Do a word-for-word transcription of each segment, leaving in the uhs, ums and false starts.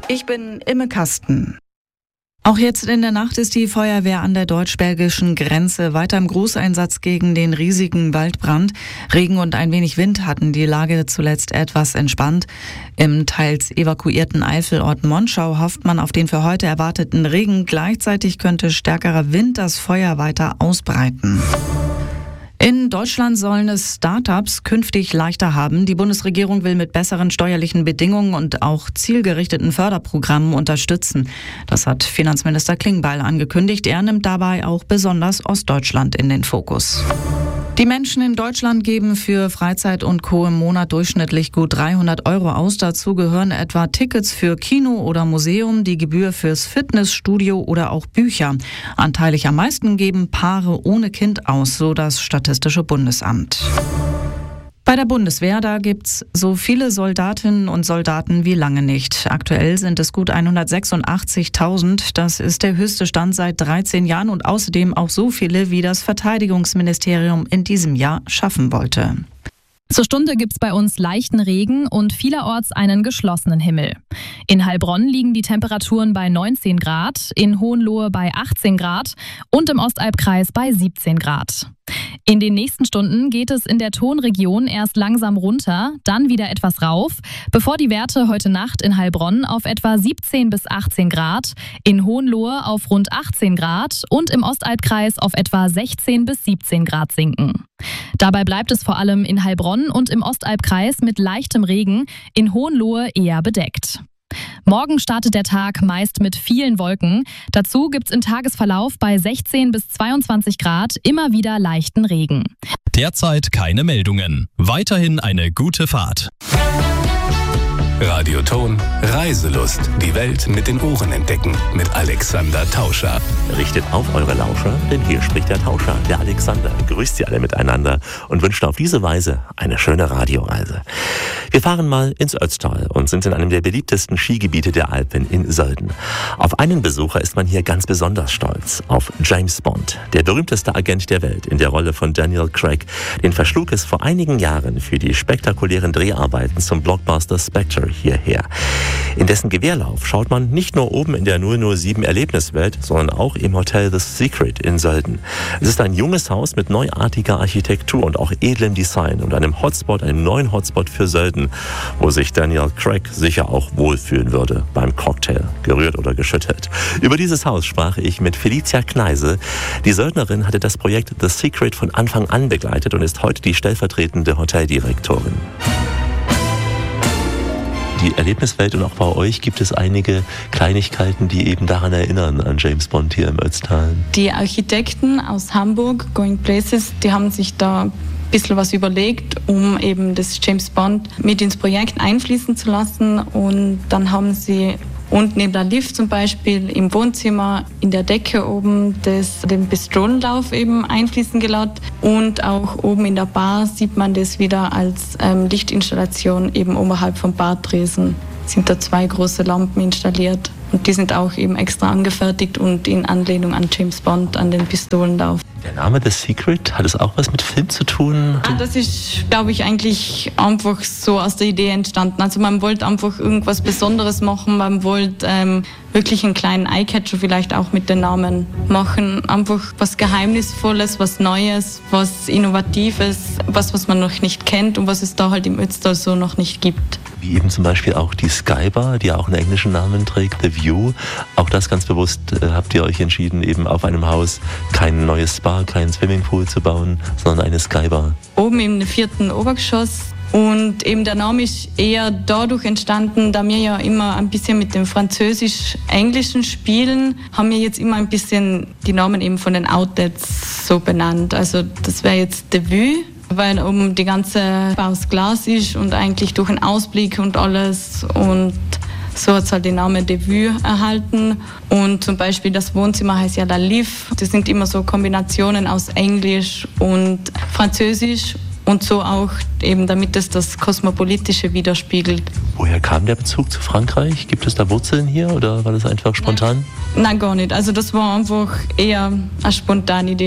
Ich bin Imme Kasten. Auch jetzt in der Nacht ist die Feuerwehr an der deutsch-belgischen Grenze weiter im Großeinsatz gegen den riesigen Waldbrand. Regen und ein wenig Wind hatten die Lage zuletzt etwas entspannt. Im teils evakuierten Eifelort Monschau hofft man auf den für heute erwarteten Regen. Gleichzeitig könnte stärkerer Wind das Feuer weiter ausbreiten. In Deutschland sollen es Start-ups künftig leichter haben. Die Bundesregierung will mit besseren steuerlichen Bedingungen und auch zielgerichteten Förderprogrammen unterstützen. Das hat Finanzminister Klingbeil angekündigt. Er nimmt dabei auch besonders Ostdeutschland in den Fokus. Die Menschen in Deutschland geben für Freizeit und Co. im Monat durchschnittlich gut dreihundert Euro aus. Dazu gehören etwa Tickets für Kino oder Museum, die Gebühr fürs Fitnessstudio oder auch Bücher. Anteilig am meisten geben Paare ohne Kind aus, so das Statistische Bundesamt. Bei der Bundeswehr, da gibt's so viele Soldatinnen und Soldaten wie lange nicht. Aktuell sind es gut hundertsechsundachtzigtausend. Das ist der höchste Stand seit dreizehn Jahren und außerdem auch so viele, wie das Verteidigungsministerium in diesem Jahr schaffen wollte. Zur Stunde gibt's bei uns leichten Regen und vielerorts einen geschlossenen Himmel. In Heilbronn liegen die Temperaturen bei neunzehn Grad, in Hohenlohe bei achtzehn Grad und im Ostalbkreis bei siebzehn Grad. In den nächsten Stunden geht es in der Tonregion erst langsam runter, dann wieder etwas rauf, bevor die Werte heute Nacht in Heilbronn auf etwa siebzehn bis achtzehn Grad, in Hohenlohe auf rund achtzehn Grad und im Ostalbkreis auf etwa sechzehn bis siebzehn Grad sinken. Dabei bleibt es vor allem in Heilbronn und im Ostalbkreis mit leichtem Regen, in Hohenlohe eher bedeckt. Morgen startet der Tag meist mit vielen Wolken. Dazu gibt's im Tagesverlauf bei sechzehn bis zweiundzwanzig Grad immer wieder leichten Regen. Derzeit keine Meldungen. Weiterhin eine gute Fahrt. Radioton Reiselust. Die Welt mit den Ohren entdecken. Mit Alexander Tauscher. Richtet auf eure Lauscher, denn hier spricht der Tauscher, der Alexander. Grüßt sie alle miteinander und wünscht auf diese Weise eine schöne Radioreise. Wir fahren mal ins Ötztal und sind in einem der beliebtesten Skigebiete der Alpen in Sölden. Auf einen Besucher ist man hier ganz besonders stolz. Auf James Bond, der berühmteste Agent der Welt in der Rolle von Daniel Craig. Den verschlug es vor einigen Jahren für die spektakulären Dreharbeiten zum Blockbuster Spectre hierher. In dessen Gewehrlauf schaut man nicht nur oben in der null null sieben Erlebniswelt, sondern auch im Hotel The Secret in Sölden. Es ist ein junges Haus mit neuartiger Architektur und auch edlem Design und einem Hotspot, einem neuen Hotspot für Sölden, wo sich Daniel Craig sicher auch wohlfühlen würde beim Cocktail, gerührt oder geschüttelt. Über dieses Haus sprach ich mit Felicia Kneise. Die Söldnerin hatte das Projekt The Secret von Anfang an begleitet und ist heute die stellvertretende Hoteldirektorin. Die Erlebniswelt und auch bei euch gibt es einige Kleinigkeiten, die eben daran erinnern, an James Bond hier im Ötztal. Die Architekten aus Hamburg, Going Places, die haben sich da ein bisschen was überlegt, um eben das James Bond mit ins Projekt einfließen zu lassen. Und dann haben sie unten neben der Lift zum Beispiel im Wohnzimmer in der Decke oben das, den Pistolenlauf eben einfließen gelassen. Und auch oben in der Bar sieht man das wieder als ähm, Lichtinstallation eben oberhalb vom Bartresen. Sind da zwei große Lampen installiert. Und die sind auch eben extra angefertigt und in Anlehnung an James Bond, an den Pistolenlauf. Der Name The Secret, hat es auch was mit Film zu tun? Ah, das ist, glaube ich, eigentlich einfach so aus der Idee entstanden. Also man wollte einfach irgendwas Besonderes machen, man wollte ähm, wirklich einen kleinen Eyecatcher vielleicht auch mit den Namen machen. Einfach was Geheimnisvolles, was Neues, was Innovatives, was, was man noch nicht kennt und was es da halt im Ötztal so noch nicht gibt. Wie eben zum Beispiel auch die Skybar, die auch einen englischen Namen trägt, The View. Auch das ganz bewusst äh, habt ihr euch entschieden, eben auf einem Haus kein neues Spa, keinen Swimmingpool zu bauen, sondern eine Skybar. Oben im vierten Obergeschoss. Und eben der Name ist eher dadurch entstanden, da wir ja immer ein bisschen mit dem Französisch-Englischen spielen, haben wir jetzt immer ein bisschen die Namen eben von den Outlets so benannt. Also das wäre jetzt The Vue, weil oben die ganze aus Glas ist und eigentlich durch einen Ausblick und alles, und so hat es halt den Namen The Vue erhalten. Und zum Beispiel das Wohnzimmer heißt ja La Liv. Das sind immer so Kombinationen aus Englisch und Französisch und so auch eben, damit es das Kosmopolitische widerspiegelt. Woher kam der Bezug zu Frankreich? Gibt es da Wurzeln hier oder war das einfach spontan? Nein, Nein gar nicht. Also das war einfach eher eine spontane Idee.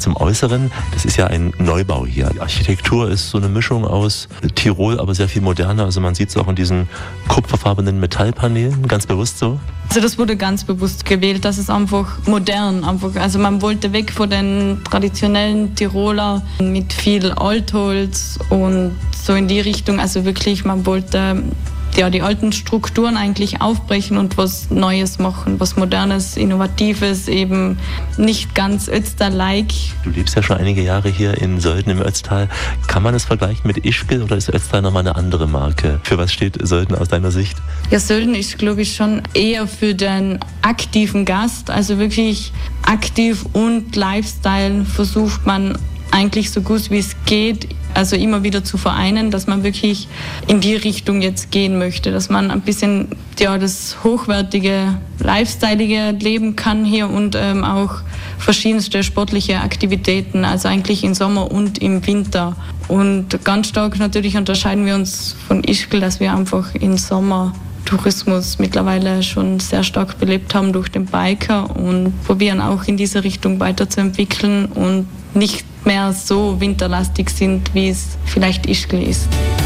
zum Äußeren. Das ist ja ein Neubau hier. Die Architektur ist so eine Mischung aus Tirol, aber sehr viel moderner. Also man sieht es auch in diesen kupferfarbenen Metallpaneelen, ganz bewusst so. Also das wurde ganz bewusst gewählt, das ist einfach modern. Einfach. Also man wollte weg von den traditionellen Tiroler mit viel Altholz und so in die Richtung. Also wirklich, man wollte ja, die alten Strukturen eigentlich aufbrechen und was Neues machen, was Modernes, Innovatives, eben nicht ganz Ötztal-like. Du lebst ja schon einige Jahre hier in Sölden im Ötztal. Kann man das vergleichen mit Ischgl oder ist Ötztal nochmal eine andere Marke? Für was steht Sölden aus deiner Sicht? Ja, Sölden ist, glaube ich, schon eher für den aktiven Gast, also wirklich aktiv und Lifestyle versucht man eigentlich so gut wie es geht, also immer wieder zu vereinen, dass man wirklich in die Richtung jetzt gehen möchte, dass man ein bisschen ja, das hochwertige, lifestyleige leben kann hier und ähm, auch verschiedenste sportliche Aktivitäten, also eigentlich im Sommer und im Winter. Und ganz stark natürlich unterscheiden wir uns von Ischgl, dass wir einfach im Sommer Tourismus mittlerweile schon sehr stark belebt haben durch den Biker und probieren auch in diese Richtung weiterzuentwickeln und nicht mehr so winterlastig sind, wie es vielleicht Ischgl ist.